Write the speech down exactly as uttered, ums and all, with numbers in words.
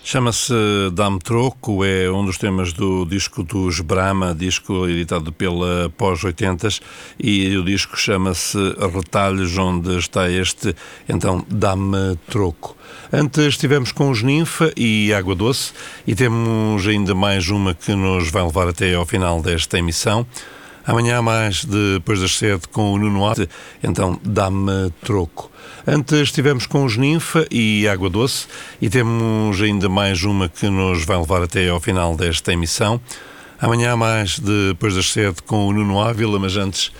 Chama-se Dá-me Troco, é um dos temas do disco dos Brahma, disco editado pela Pós oitentas, e o disco chama-se Retalhos, onde está este, então, Dá-me Troco. Antes estivemos com os Ninfa e Água Doce, e temos ainda mais uma que nos vai levar até ao final desta emissão. Amanhã há mais, depois das sete, com o Nuno Arte, então Dá-me Troco. Antes estivemos com os Ninfa e Água Doce, e temos ainda mais uma que nos vai levar até ao final desta emissão. Amanhã há mais, depois das sete, com o Nuno Ávila, mas antes